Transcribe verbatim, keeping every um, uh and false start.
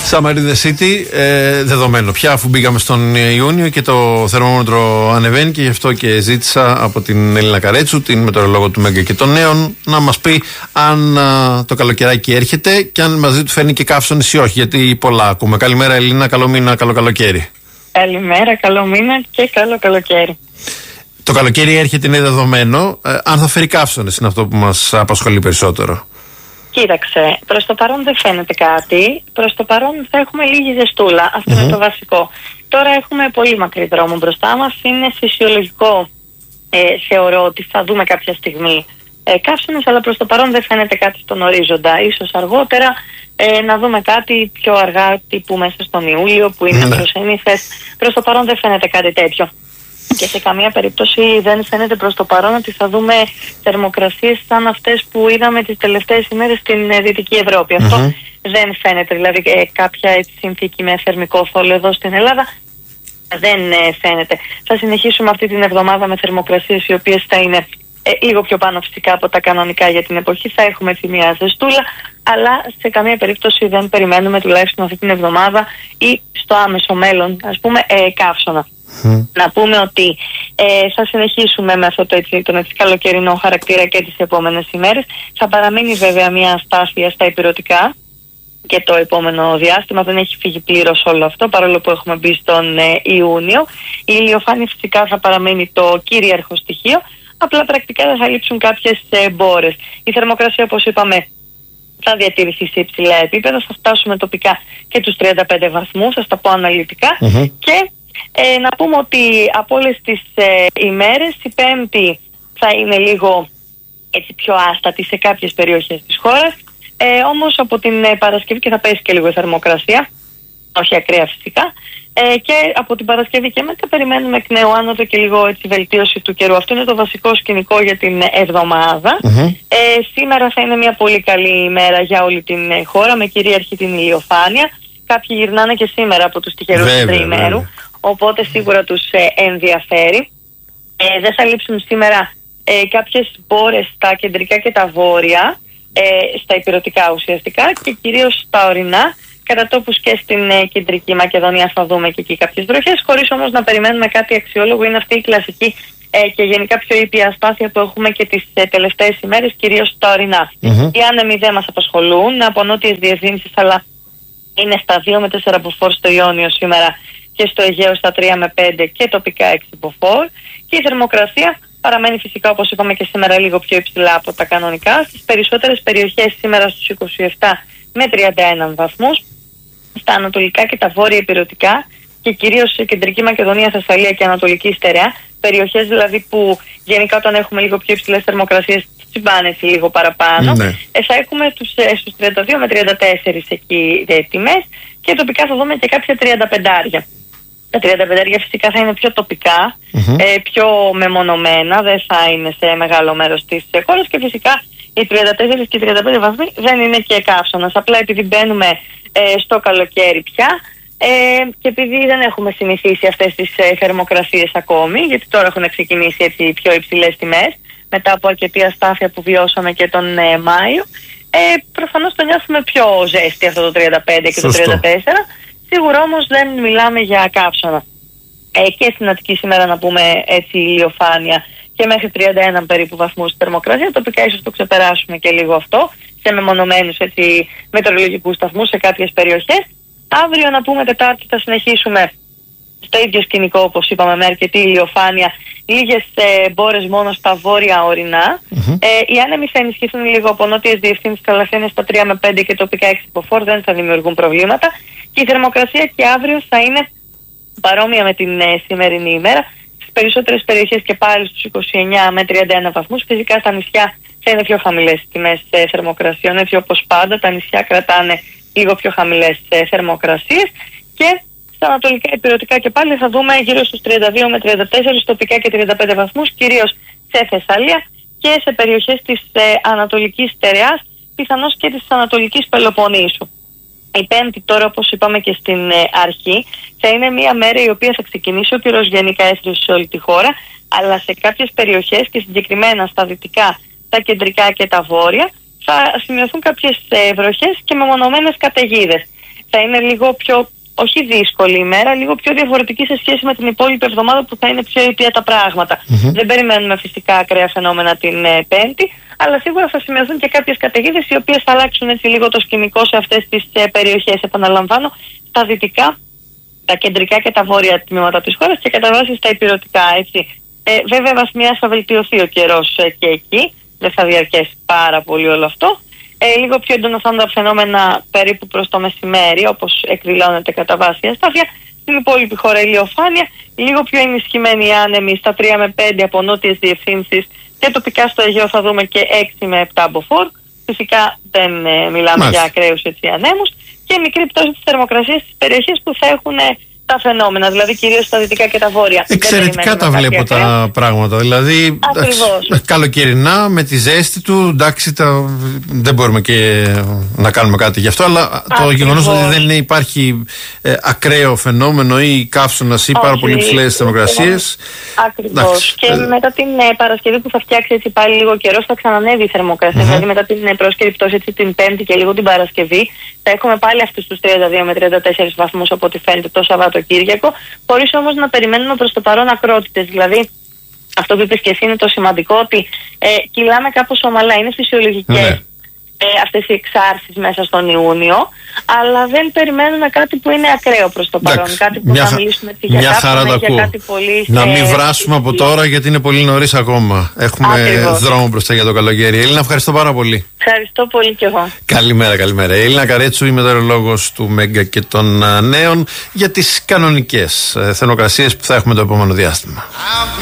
Summer in the City, ε, δεδομένο πια, αφού μπήκαμε στον Ιούνιο και το θερμόμετρο ανεβαίνει, και γι' αυτό και ζήτησα από την Έλληνα Καρέτσου, την μετεωρολόγο του Μέγκα και των Νέων, να μας πει αν α, το καλοκαιράκι έρχεται και αν μαζί του φέρνει και καύσωνες ή όχι, γιατί πολλά ακούμε. Καλημέρα Έλληνα, καλό μήνα, καλό καλοκαίρι. Καλημέρα, καλό μήνα και καλό καλοκαίρι. Το καλοκαίρι έρχεται, είναι δεδομένο. Ε, αν θα φέρει καύσωνες είναι αυτό που μας απασχολεί περισσότερο. Κοίταξε, προς το παρόν δεν φαίνεται κάτι. Προς το παρόν θα έχουμε λίγη ζεστούλα. Αυτό mm-hmm. είναι το βασικό. Τώρα έχουμε πολύ μακρύ δρόμο μπροστά μας. Είναι φυσιολογικό, ε, θεωρώ, ότι θα δούμε κάποια στιγμή ε, καύσωνες, αλλά προς το παρόν δεν φαίνεται κάτι στον ορίζοντα. Ίσως αργότερα ε, να δούμε κάτι πιο αργά, τύπου μέσα στον Ιούλιο, που είναι mm-hmm. προσενήθες. Προς το παρόν δεν φαίνεται κάτι τέτοιο. Και σε καμία περίπτωση δεν φαίνεται προς το παρόν ότι θα δούμε θερμοκρασίες σαν αυτές που είδαμε τις τελευταίες ημέρες στην Δυτική Ευρώπη. Mm-hmm. Αυτό δεν φαίνεται, δηλαδή ε, κάποια έτσι, συνθήκη με θερμικό θόλο εδώ στην Ελλάδα δεν ε, φαίνεται. Θα συνεχίσουμε αυτή την εβδομάδα με θερμοκρασίες οι οποίες θα είναι ε, λίγο πιο πάνω φυσικά από τα κανονικά για την εποχή. Θα έχουμε έτσι μια ζεστούλα, αλλά σε καμία περίπτωση δεν περιμένουμε τουλάχιστον αυτή την εβδομάδα ή στο άμεσο μέλλον, ας πούμε, ε, καύσωνα. Mm. Να πούμε ότι ε, θα συνεχίσουμε με αυτό το έτσι, τον έτσι καλοκαιρινό χαρακτήρα και τις επόμενες ημέρες. Θα παραμείνει βέβαια μια αστάθεια στα ηπειρωτικά και το επόμενο διάστημα. Δεν έχει φύγει πλήρως όλο αυτό, παρόλο που έχουμε μπει στον ε, Ιούνιο. Η ηλιοφάνεια φυσικά θα παραμείνει το κυρίαρχο στοιχείο, απλά πρακτικά δεν θα λείψουν κάποιες ε, μπόρες. Η θερμοκρασία, όπως είπαμε, θα διατηρηθεί σε υψηλά επίπεδα. Θα φτάσουμε τοπικά και τους τριάντα πέντε βαθμούς, θα τα πω αναλυτικά. Mm-hmm. Και Ε, να πούμε ότι από όλες τις ε, ημέρες η Πέμπτη θα είναι λίγο έτσι, πιο άστατη σε κάποιες περιοχές της χώρας, ε, όμως από την ε, Παρασκευή και θα πέσει και λίγο η θερμοκρασία, όχι ακραία φυσικά, ε, και από την Παρασκευή και μετά περιμένουμε εκ νέου άνοδο και λίγο έτσι, βελτίωση του καιρού. Αυτό είναι το βασικό σκηνικό για την εβδομάδα. Mm-hmm. ε, σήμερα θα είναι μια πολύ καλή ημέρα για όλη την ε, χώρα, με κυρίαρχη την ηλιοφάνεια. Κάποιοι γυρνάνε και σήμερα από τους τυχερούς του τριημέρου, οπότε σίγουρα τους ε, ενδιαφέρει. Ε, δεν θα λείψουν σήμερα ε, κάποιες μπόρες στα κεντρικά και τα βόρεια, ε, στα ηπειρωτικά ουσιαστικά, και κυρίως στα ορεινά. Κατά τόπους και στην ε, κεντρική Μακεδονία θα δούμε και εκεί κάποιες βροχές, χωρίς όμως να περιμένουμε κάτι αξιόλογο. Είναι αυτή η κλασική ε, και γενικά πιο ήπια αστάθεια που έχουμε και τις ε, τελευταίες ημέρες, κυρίως στα ορεινά. Mm-hmm. Οι άνεμοι δεν μας απασχολούν από νότιες διευθύνσεις, αλλά είναι στα δύο με τέσσερα μποφόρ στο Ιόνιο σήμερα και στο Αιγαίο στα τρία με πέντε και τοπικά έξι μποφόρ. Και η θερμοκρασία παραμένει φυσικά, όπως είπαμε και σήμερα, λίγο πιο υψηλά από τα κανονικά. Στις περισσότερες περιοχές σήμερα στους είκοσι επτά με τριάντα ένα βαθμούς. Στα ανατολικά και τα βόρεια ηπειρωτικά και κυρίως σε κεντρική Μακεδονία, Θεσσαλία και Ανατολική Στερεά. Περιοχές δηλαδή που γενικά όταν έχουμε λίγο πιο υψηλές θερμοκρασίες τσιμπάνε έτσι λίγο παραπάνω. Ναι. Ε, θα έχουμε τους, ε, στους τριάντα δύο με τριάντα τέσσερα εκεί ε, τιμές, και τοπικά θα δούμε και κάποια τριάντα πέντε. Τα τριάντα πέντε φυσικά θα είναι πιο τοπικά, mm-hmm. ε, πιο μεμονωμένα, δεν θα είναι σε μεγάλο μέρος της χώρας, και φυσικά οι τριάντα τέσσερα και τριάντα πέντε βαθμοί δεν είναι και καύσωνας. Απλά επειδή μπαίνουμε ε, στο καλοκαίρι πια ε, και επειδή δεν έχουμε συνηθίσει αυτές τις ε, θερμοκρασίες ακόμη, γιατί τώρα έχουν ξεκινήσει έτσι πιο υψηλές τιμές μετά από αρκετή αστάθεια που βιώσαμε και τον ε, Μάιο, ε, προφανώς το νιώθουμε πιο ζέστη αυτό το τριάντα πέντε και Σωστό. Το τριάντα τέσσερα. Σίγουρα όμως δεν μιλάμε για καύσωνα. Ε, και στην Αττική σήμερα να πούμε έτσι ηλιοφάνεια και μέχρι τριάντα ένα περίπου βαθμούς θερμοκρασία. Τοπικά ίσως το ξεπεράσουμε και λίγο αυτό σε μεμονωμένους έτσι μετεωρολογικούς σταθμούς σε κάποιες περιοχές. Αύριο να πούμε Τετάρτη θα συνεχίσουμε στο ίδιο σκηνικό, όπως είπαμε, με αρκετή ηλιοφάνεια, λίγες ε, μπόρες μόνο στα βόρεια ορεινά. Mm-hmm. Ε, οι άνεμοι θα ενισχυθούν λίγο από νότιες διευθύνσεις, αλλά θα είναι στα τρία με πέντε και τοπικά έξι μποφόρ, δεν θα δημιουργούν προβλήματα. Και η θερμοκρασία και αύριο θα είναι παρόμοια με την ε, σημερινή ημέρα. Στις περισσότερες περιοχές και πάλι στους είκοσι εννιά με τριάντα ένα βαθμούς. Φυσικά στα νησιά θα είναι πιο χαμηλές τιμές ε, θερμοκρασιών, έτσι όπως πάντα. Τα νησιά κρατάνε λίγο πιο χαμηλές ε, θερμοκρασίες. Και στα ανατολικά ηπειρωτικά και πάλι θα δούμε γύρω στους τριάντα δύο με τριάντα τέσσερα, τοπικά και τριάντα πέντε βαθμούς, κυρίως σε Θεσσαλία και σε περιοχές της ε, Ανατολικής Στερεάς, πιθανώς και της Ανατολικής Πελοποννήσου. Η Πέμπτη τώρα, όπως είπαμε και στην ε, αρχή, θα είναι μια μέρα η οποία θα ξεκινήσει ο καιρός γενικά έθριος σε όλη τη χώρα, αλλά σε κάποιες περιοχές και συγκεκριμένα στα δυτικά, τα κεντρικά και τα βόρεια θα σημειωθούν κάποιες ε, βροχές και μεμονωμένες καταιγίδες. θα είναι λίγο πιο, όχι δύσκολη ημέρα, λίγο πιο διαφορετική σε σχέση με την υπόλοιπη εβδομάδα που θα είναι πιο ήπια τα πράγματα. Mm-hmm. Δεν περιμένουμε φυσικά ακραία φαινόμενα την ε, Πέμπτη, αλλά σίγουρα θα σημειωθούν και κάποιες καταιγίδες οι οποίες θα αλλάξουν έτσι λίγο το σκηνικό σε αυτές τις ε, περιοχές. Επαναλαμβάνω, στα δυτικά, τα κεντρικά και τα βόρεια τμήματα της χώρας και κατά βάση στα ηπειρωτικά, έτσι. Ε, βέβαια, βαθμιαία θα βελτιωθεί ο καιρός ε, και εκεί, δεν θα διαρκέσει πάρα πολύ όλο αυτό. Ε, λίγο πιο έντονα θα είναι τα φαινόμενα περίπου προς το μεσημέρι, όπως εκδηλώνεται κατά βάση η αστάθεια. Στην υπόλοιπη χώρα ηλιοφάνεια, λίγο πιο ενισχυμένοι άνεμοι στα τρία με πέντε από νότιες διευθύνσεις και τοπικά στο Αιγαίο θα δούμε και έξι με επτά μποφόρ. Φυσικά δεν ε, μιλάμε Μάλιστα. για ακραίους έτσι ανέμους και μικρή πτώση της θερμοκρασίας στις περιοχές που θα έχουν ε, τα φαινόμενα, δηλαδή κυρίως στα δυτικά και τα βόρεια. Εξαιρετικά τα βλέπω τα ακραία. πράγματα. Δηλαδή, εντάξει, καλοκαιρινά με τη ζέστη του, εντάξει, τα, δεν μπορούμε και να κάνουμε κάτι γι' αυτό, αλλά Ακριβώς. το γεγονός ότι δεν υπάρχει ε, ακραίο φαινόμενο ή καύσωνας ή πάρα πολύ ψηλές θερμοκρασίες. Ακριβώς. Και ε, μετά την ε, Παρασκευή που θα φτιάξει έτσι πάλι λίγο καιρός, θα ξανανεύει η θερμοκρασία. Mm-hmm. Δηλαδή, μετά την ε, πρόσκαιρη πτώση έτσι, την Πέμπτη και λίγο την Παρασκευή, θα έχουμε πάλι αυτούς τους τριάντα δύο με τριάντα τέσσερα βαθμούς από ό,τι φαίνεται το Σαββατοκύριακο, χωρίς όμως να περιμένουμε προς το παρόν ακρότητες. Δηλαδή, αυτό που είπες και εσύ είναι το σημαντικό, ότι ε, κυλάμε κάπως ομαλά, είναι φυσιολογικές ναι. ε, αυτές οι εξάρσεις μέσα στον Ιούνιο, αλλά δεν περιμένουμε κάτι που είναι ακραίο προς το παρόν. Εντάξει, κάτι που μια, θα μιλήσουμε για, μια χαρά κάποια, για κάτι πολύ... Να μην βράσουμε από τώρα, γιατί είναι πολύ νωρίς ακόμα. Έχουμε Ακριβώς. δρόμο μπροστά για το καλοκαίρι. Έλληνα, ευχαριστώ πάρα πολύ. Ευχαριστώ πολύ κι εγώ. Καλημέρα, καλημέρα. Η Έλληνα Καρέτσου, η μετεωρολόγος του Μέγκα και των Νέων, για τις κανονικές θερμοκρασίες που θα έχουμε το επόμενο διάστημα.